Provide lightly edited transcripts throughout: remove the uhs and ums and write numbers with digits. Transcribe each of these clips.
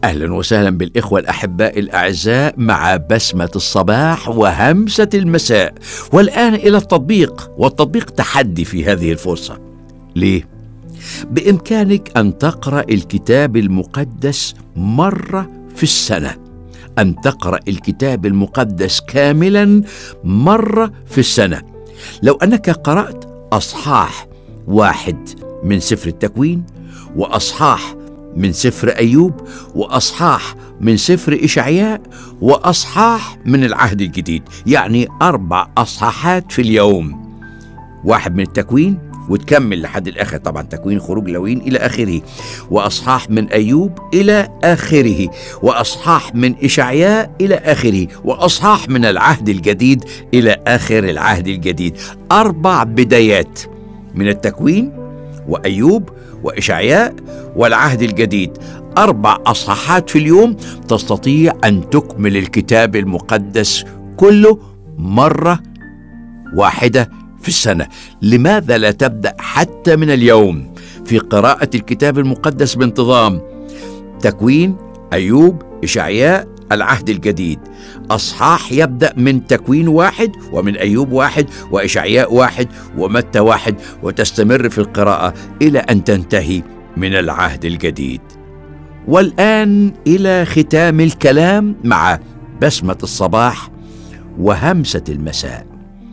أهلا وسهلا بالإخوة الأحباء الأعزاء مع بسمة الصباح وهمسة المساء. والآن إلى التطبيق، والتطبيق تحدي في هذه الفرصة. ليه؟ بإمكانك أن تقرأ الكتاب المقدس مرة في السنة، أن تقرأ الكتاب المقدس كاملا مرة في السنة. لو أنك قرأت أصحاح 1 من سفر التكوين، وأصحاح من سفر أيوب، وأصحاح من سفر إشعياء، وأصحاح من العهد الجديد، يعني 4 أصحاحات في اليوم. 1 من التكوين وتكمل لحد الآخر، طبعا تكوين خروج لاويين إلى آخره، وأصحاح من أيوب إلى آخره، وأصحاح من إشعياء إلى آخره، وأصحاح من العهد الجديد إلى آخر العهد الجديد. 4 بدايات من التكوين وأيوب وإشعياء والعهد الجديد، 4 أصحاحات في اليوم. تستطيع أن تكمل الكتاب المقدس كله مرة واحدة في السنة. لماذا لا تبدأ حتى من اليوم في قراءة الكتاب المقدس بانتظام؟ تكوين، أيوب، إشعياء، العهد الجديد، أصحاح يبدأ من تكوين 1 ومن أيوب 1 وإشعياء 1 ومتى 1، وتستمر في القراءة إلى أن تنتهي من العهد الجديد. والآن إلى ختام الكلام مع بسمة الصباح وهمسة المساء.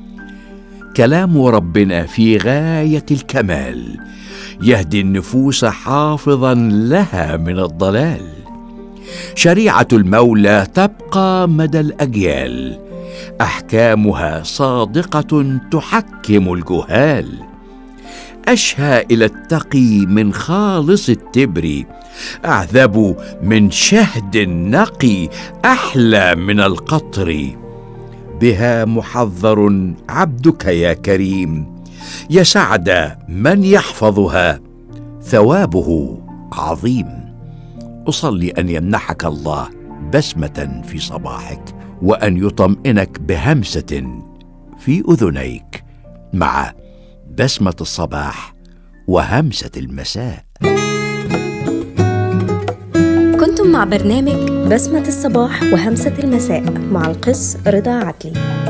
كلام ربنا في غاية الكمال، يهدي النفوس حافظا لها من الضلال. شريعة المولى تبقى مدى الأجيال، أحكامها صادقة تحكم الجهال. أشهى إلى التقي من خالص التبر، أعذب من شهد نقي، أحلى من القطر. بها محذر عبدك يا كريم، يسعد من يحفظها، ثوابه عظيم. أصلي أن يمنحك الله بسمة في صباحك، وأن يطمئنك بهمسة في أذنيك مع بسمة الصباح وهمسة المساء. كنتم مع برنامج بسمة الصباح وهمسة المساء مع القس رضا عدلي.